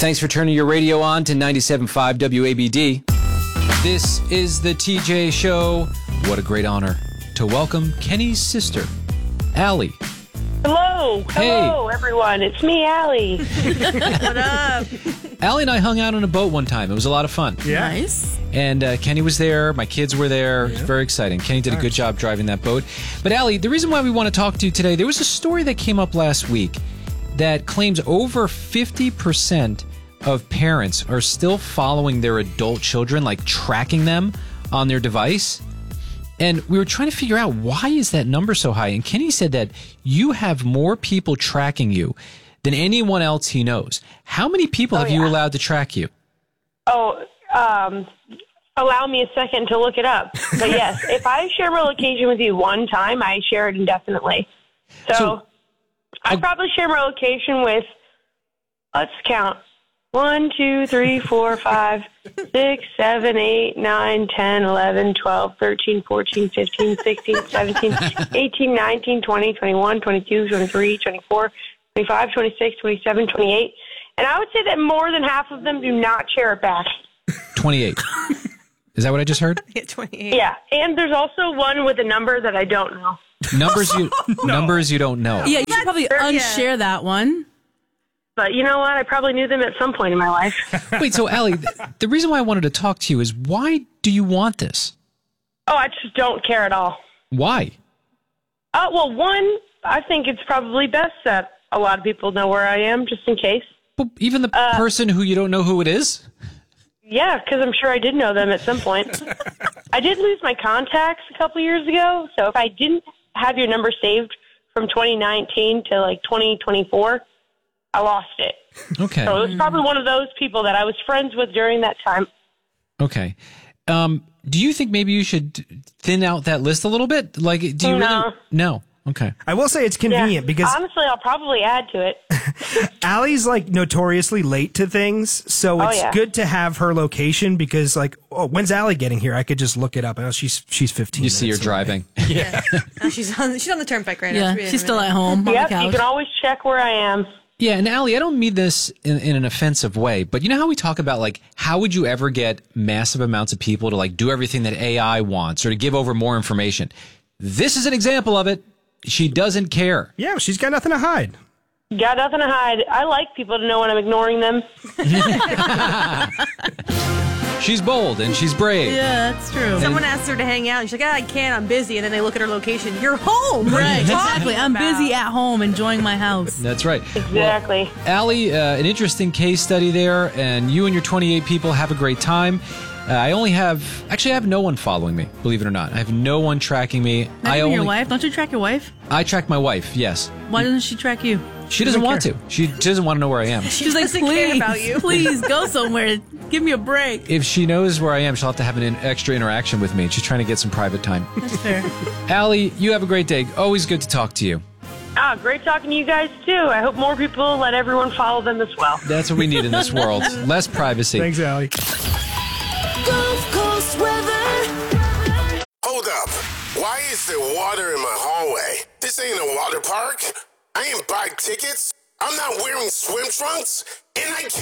Thanks for turning your radio on to 97.5 WABD. This is the TJ Show. What a great honor to welcome Kenny's sister, Allie. Hello. Hey. Hello, everyone. It's me, Allie. What up? Allie and I hung out on a boat one time. It was a lot of fun. Yeah. Nice. And Kenny was there. My kids were there. It was very exciting. Kenny did a good job driving that boat. But Allie, the reason why we want to talk to you today, there was a story that came up last week that claims over 50% of parents are still following their adult children, like tracking them on their device. And we were trying to figure out, why is that number so high? And Kenny said that you have more people tracking you than anyone else he knows. How many people have you allowed to track you? Allow me a second to look it up. But yes, if I share my location with you one time, I share it indefinitely. So I probably share my location with, let's count, 1, 2, 3, 4, 5, 6, 7, 8, 9, 10, 11, 12, 13, 14, 15, 16, 17, 18, 19, 20, 21, 22, 23, 24, 25, 26, 27, 28. And I would say that more than half of them do not share it back. 28. Is that what I just heard? Yeah, 28. Yeah, and there's also one with a number that I don't know. Numbers you don't know. Yeah, you should probably unshare that one. But you know what? I probably knew them at some point in my life. Wait, so Allie, the reason why I wanted to talk to you is, why do you want this? Oh, I just don't care at all. Why? Well, one, I think it's probably best that a lot of people know where I am, just in case. But even the person who you don't know who it is? Yeah, because I'm sure I did know them at some point. I did lose my contacts a couple years ago, so if I didn't have your number saved from 2019 to like 2024, I lost it. Okay. So it was probably one of those people that I was friends with during that time. Okay. Do you think maybe you should thin out that list a little bit? Like, do you really? No. Okay. I will say it's convenient because honestly, I'll probably add to it. Allie's like notoriously late to things, so it's good to have her location because, like, when's Allie getting here? I could just look it up. Oh, she's 15. You see her driving. Yeah. She's on the turnpike right now. Yeah, she's still at home on the Yep, couch. you can always check where I am. Yeah, and Allie, I don't mean this in an offensive way, but you know how we talk about, like, how would you ever get massive amounts of people to, like, do everything that AI wants or to give over more information? This is an example of it. She doesn't care. Yeah, she's got nothing to hide. Got nothing to hide. I like people to know when I'm ignoring them. She's bold and she's brave. Yeah, that's true. Someone asks her to hang out, and she's like, I can't, I'm busy. And then they look at her location. You're home. Right, exactly. I'm busy at home enjoying my house. That's right. Exactly. Well, Allie, an interesting case study there, and you and your 28 people have a great time. I have no one following me, believe it or not. I have no one tracking me. Not even your wife? Don't you track your wife? I track my wife, yes. Why doesn't she track you? She doesn't want to. She doesn't want to know where I am. She's like, doesn't care about you. Please go somewhere. Give me a break. If she knows where I am, she'll have to have an extra interaction with me. She's trying to get some private time. That's fair. Allie, you have a great day. Always good to talk to you. Great talking to you guys, too. I hope more people let everyone follow them as well. That's what we need in this world. Less privacy. Thanks, Allie. Gulf Coast weather. Hold up. Why is there water in my hallway? This ain't a water park. I ain't buy tickets. I'm not wearing swim trunks. And I can't